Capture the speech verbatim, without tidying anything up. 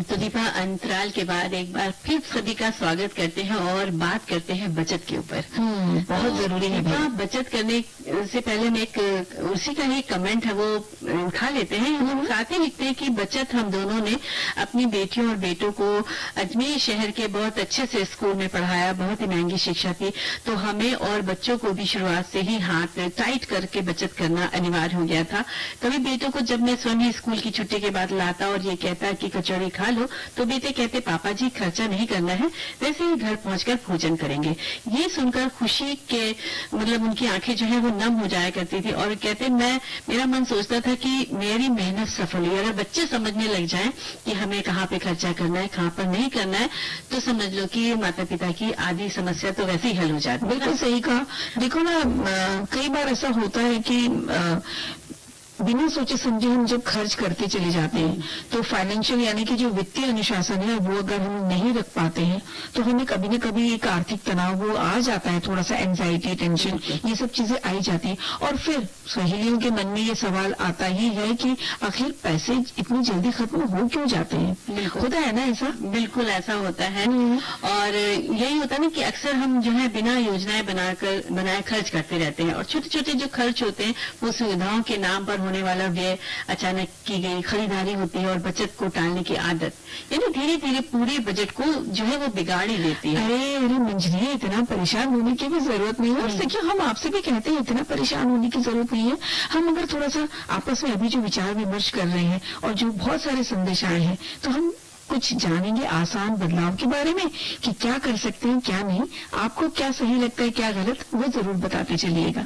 तो दीपा, अंतराल के बाद एक बार फिर सभी का स्वागत करते हैं और बात करते हैं बचत के ऊपर। बहुत तो जरूरी है दीपा, बचत करने से पहले मैं एक उसी का ही कमेंट है वो उठा लेते हैं। हम साथ ही लिखते हैं कि बचत हम दोनों ने अपनी बेटियों और बेटों को अजमेर शहर के बहुत अच्छे से स्कूल में पढ़ाया, बहुत ही महंगी शिक्षा थी, तो हमें और बच्चों को भी शुरुआत से ही हाथ टाइट करके बचत करना अनिवार्य हो गया था। कभी बेटों को जब मैं स्वयं ही स्कूल की छुट्टी के बाद लाता और ये कहता कि कचौड़ी खा लो, तो बेटे कहते पापा जी खर्चा नहीं करना है, वैसे ही घर पहुंचकर भोजन करेंगे। ये सुनकर खुशी के मतलब उनकी आंखें जो है वो नम हो जाया करती थी और कहते मैं मेरा मन सोचता था कि मेरी मेहनत सफल हुई। अगर बच्चे समझने लग जाएं कि हमें कहाँ पे खर्चा करना है, कहाँ पर नहीं करना है, तो समझ लो कि माता पिता की आधी समस्या तो वैसे ही हल हो जाती है। बिल्कुल सही कहा। देखो ना, कई बार ऐसा होता है कि आ, बिना सोचे समझे हम जब खर्च करते चले जाते हैं तो फाइनेंशियल यानी कि जो वित्तीय अनुशासन है वो अगर हम नहीं रख पाते हैं तो हमें कभी न कभी एक आर्थिक तनाव वो आ जाता है, थोड़ा सा एंजाइटी, टेंशन, ये सब चीजें आई जाती है। और फिर सहेलियों के मन में ये सवाल आता ही है कि आखिर पैसे इतनी जल्दी खत्म हो क्यों जाते हैं। होता है ना ऐसा? बिल्कुल ऐसा होता है। और यही होता है ना कि अक्सर हम जो है बिना योजनाएं बनाकर बनाए खर्च करते रहते हैं और छोटे छोटे जो खर्च होते हैं वो सुविधाओं के नाम पर होने वाला व्यय, अचानक की गई खरीदारी होती है और बचत को टालने की आदत, यानी धीरे धीरे पूरे बजट को जो है वो बिगाड़ ही देती है। अरे अरे मंजरी, इतना परेशान होने की भी जरूरत नहीं है। और देखिए, हम आपसे भी कहते हैं इतना परेशान होने की जरूरत नहीं है। हम अगर थोड़ा सा आपस में अभी जो विचार विमर्श कर रहे हैं और जो बहुत सारे संदेश आए हैं, तो हम कुछ जानेंगे आसान बदलाव के बारे में कि क्या कर सकते हैं, क्या नहीं। आपको क्या सही लगता है, क्या गलत, वो जरूर बताते चलिएगा।